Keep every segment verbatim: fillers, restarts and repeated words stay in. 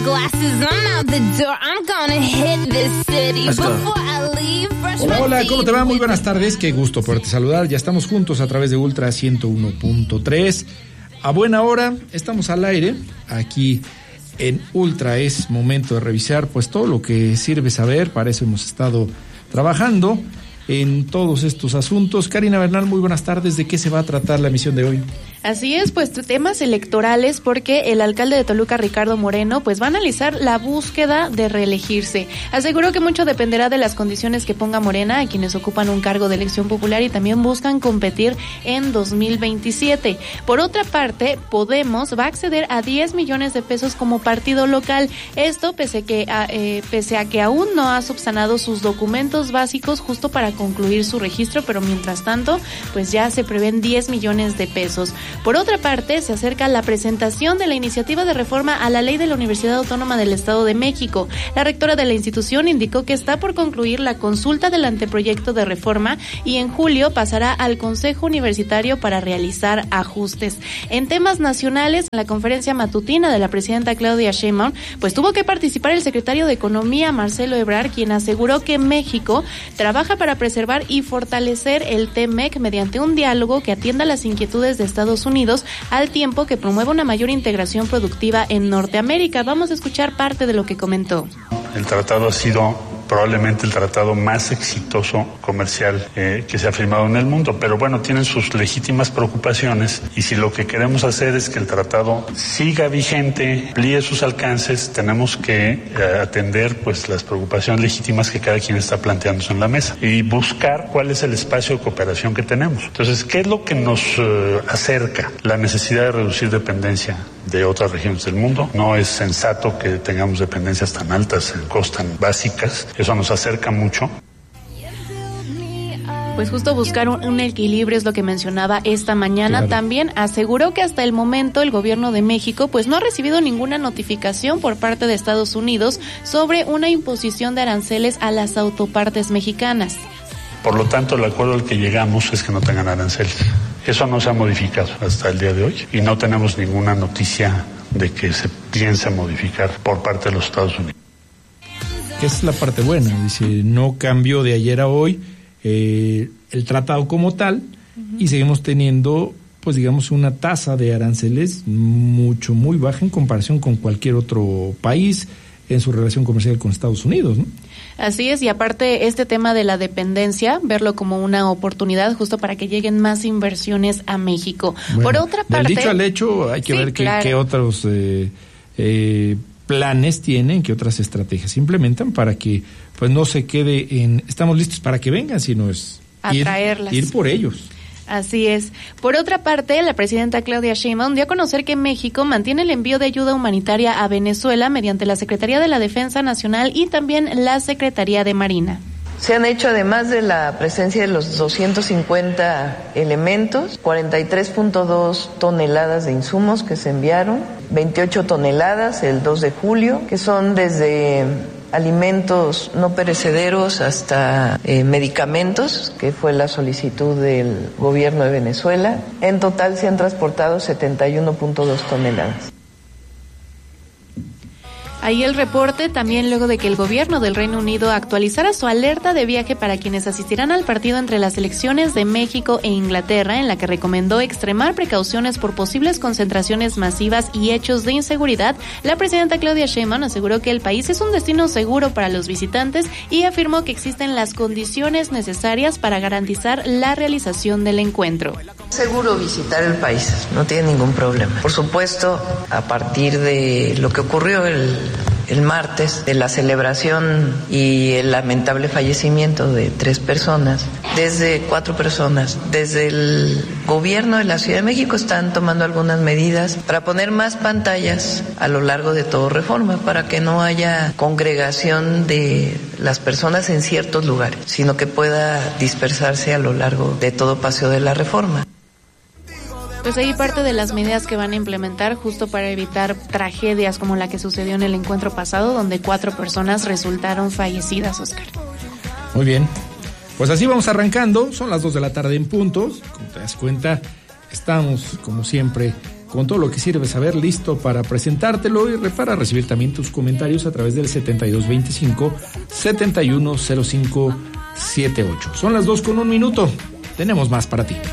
glasses, I'm out the door, I'm gonna hit this city. Before I leave, brush my teeth. Hola, hola, ¿cómo te va? Muy buenas tardes, qué gusto poderte saludar. Ya estamos juntos a través de Ultra ciento uno punto tres. A buena hora, estamos al aire, aquí en Ultra. Es momento de revisar pues todo lo que sirve saber, para eso hemos estado trabajando en todos estos asuntos. Karina Bernal, muy buenas tardes. ¿De qué se va a tratar la emisión de hoy? Así es, pues temas electorales, porque el alcalde de Toluca, Ricardo Moreno, pues va a analizar la búsqueda de reelegirse. Aseguró que mucho dependerá de las condiciones que ponga Morena a quienes ocupan un cargo de elección popular y también buscan competir en dos mil veintisiete. Por otra parte, Podemos va a acceder a diez millones de pesos como partido local. Esto pese, que a, eh, pese a que aún no ha subsanado sus documentos básicos justo para concluir su registro, pero mientras tanto, pues ya se prevén diez millones de pesos. Por otra parte, se acerca la presentación de la iniciativa de reforma a la ley de la Universidad Autónoma del Estado de México. La rectora de la institución indicó que está por concluir la consulta del anteproyecto de reforma y en julio pasará al Consejo Universitario para realizar ajustes. En temas nacionales, en la conferencia matutina de la presidenta Claudia Sheinbaum, pues tuvo que participar el secretario de Economía, Marcelo Ebrard, quien aseguró que México trabaja para preservar y fortalecer el T M E C mediante un diálogo que atienda las inquietudes de Estados Unidos, al tiempo que promueve una mayor integración productiva en Norteamérica. Vamos a escuchar parte de lo que comentó. El tratado ha sido probablemente el tratado más exitoso comercial eh, que se ha firmado en el mundo, pero bueno, tienen sus legítimas preocupaciones y si lo que queremos hacer es que el tratado siga vigente, amplíe sus alcances, tenemos que eh, atender pues las preocupaciones legítimas que cada quien está planteándose en la mesa y buscar cuál es el espacio de cooperación que tenemos. Entonces, ¿qué es lo que nos eh, acerca? La necesidad de reducir dependencia de otras regiones del mundo. No es sensato que tengamos dependencias tan altas en cosas tan básicas. Eso nos acerca mucho. Pues justo buscar un, un equilibrio es lo que mencionaba esta mañana. Claro. También aseguró que hasta el momento el gobierno de México pues no ha recibido ninguna notificación por parte de Estados Unidos sobre una imposición de aranceles a las autopartes mexicanas. Por lo tanto, el acuerdo al que llegamos es que no tengan aranceles. Eso no se ha modificado hasta el día de hoy y no tenemos ninguna noticia de que se piense modificar por parte de los Estados Unidos. Que es la parte buena, dice, no cambió de ayer a hoy eh, el tratado como tal, uh-huh. y seguimos teniendo, pues digamos, una tasa de aranceles mucho, muy baja en comparación con cualquier otro país en su relación comercial con Estados Unidos, ¿no? Así es, y aparte este tema de la dependencia, verlo como una oportunidad justo para que lleguen más inversiones a México. Bueno, por otra parte... Del dicho al hecho, hay que sí, ver qué, claro. qué otros eh, eh, planes tienen, qué otras estrategias implementan para que pues no se quede en... Estamos listos para que vengan, sino es ir, ir por ellos. Así es. Por otra parte, la presidenta Claudia Sheinbaum dio a conocer que México mantiene el envío de ayuda humanitaria a Venezuela mediante la Secretaría de la Defensa Nacional y también la Secretaría de Marina. Se han hecho, además de la presencia de los doscientos cincuenta elementos, cuarenta y tres punto dos toneladas de insumos que se enviaron, veintiocho toneladas el dos de julio, que son desde alimentos no perecederos hasta eh, medicamentos, que fue la solicitud del gobierno de Venezuela. En total se han transportado setenta y uno punto dos toneladas. Ahí el reporte también luego de que el gobierno del Reino Unido actualizara su alerta de viaje para quienes asistirán al partido entre las selecciones de México e Inglaterra, en la que recomendó extremar precauciones por posibles concentraciones masivas y hechos de inseguridad. La presidenta Claudia Sheinbaum aseguró que el país es un destino seguro para los visitantes y afirmó que existen las condiciones necesarias para garantizar la realización del encuentro. Seguro visitar el país, no tiene ningún problema. Por supuesto, a partir de lo que ocurrió el el martes, de la celebración y el lamentable fallecimiento de tres personas, desde cuatro personas, desde el gobierno de la Ciudad de México están tomando algunas medidas para poner más pantallas a lo largo de todo Reforma, para que no haya congregación de las personas en ciertos lugares, sino que pueda dispersarse a lo largo de todo Paseo de la Reforma. Pues ahí parte de las medidas que van a implementar justo para evitar tragedias como la que sucedió en el encuentro pasado, donde cuatro personas resultaron fallecidas, Oscar. Muy bien, pues así vamos arrancando, son las dos de la tarde en punto, como te das cuenta, estamos como siempre con todo lo que sirve saber, listo para presentártelo y para recibir también tus comentarios a través del setenta y dos veinticinco, setenta y uno cero cinco setenta y ocho. Son las dos con un minuto. Tenemos más para ti.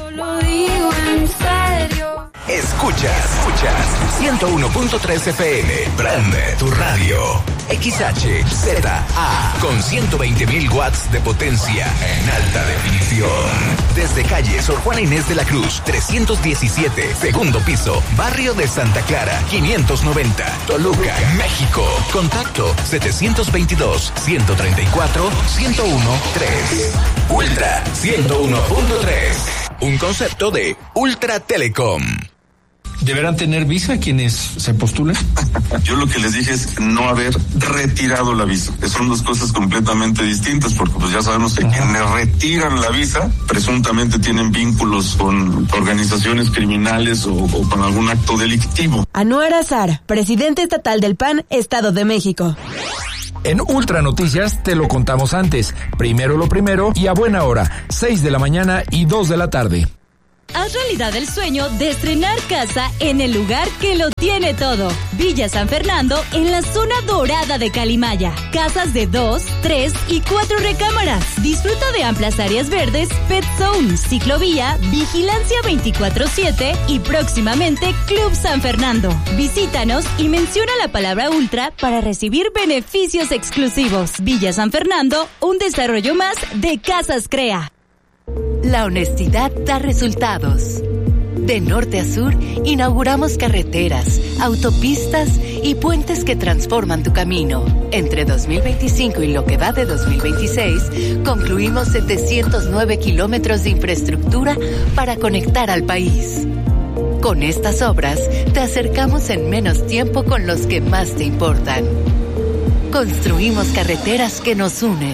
Escuchas, escuchas ciento uno punto tres F M, prende tu radio. X H Z A con ciento veinte mil watts de potencia en alta definición. Desde calle Sor Juana Inés de la Cruz, trescientos diecisiete, segundo piso, barrio de Santa Clara, quinientos noventa, Toluca, México. Contacto setecientos veintidós, ciento treinta y cuatro, ciento uno tres. Ultra ciento uno punto tres. Un concepto de Ultra Telecom. ¿Deberán tener visa quienes se postulen? Yo lo que les dije es no haber retirado la visa. Son dos cosas completamente distintas, porque pues ya sabemos que quienes retiran la visa presuntamente tienen vínculos con organizaciones criminales o, o con algún acto delictivo. Anwar Azar, presidente estatal del P A N, Estado de México. En Ultra Noticias te lo contamos antes. Primero lo primero y a buena hora, seis de la mañana y dos de la tarde. Haz realidad el sueño de estrenar casa en el lugar que lo tiene todo. Villa San Fernando, en la zona dorada de Calimaya. Casas de dos, tres y cuatro recámaras. Disfruta de amplias áreas verdes, pet zone, ciclovía, vigilancia veinticuatro siete y próximamente Club San Fernando. Visítanos y menciona la palabra Ultra para recibir beneficios exclusivos. Villa San Fernando, un desarrollo más de Casas Crea. La honestidad da resultados. De norte a sur, inauguramos carreteras, autopistas y puentes que transforman tu camino. Entre dos mil veinticinco y lo que va de dos mil veintiséis, concluimos setecientos nueve kilómetros de infraestructura para conectar al país. Con estas obras, te acercamos en menos tiempo con los que más te importan. Construimos carreteras que nos unen.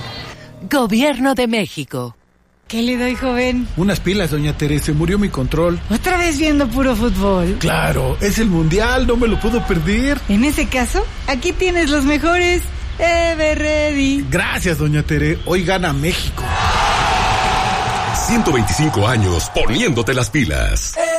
Gobierno de México. ¿Qué le doy, joven? Unas pilas, doña Teresa, murió mi control. ¿Otra vez viendo puro fútbol? Claro, es el mundial, no me lo puedo perder. En ese caso, aquí tienes los mejores. Ever Ready. Gracias, doña Tere, hoy gana México. ciento veinticinco años poniéndote las pilas.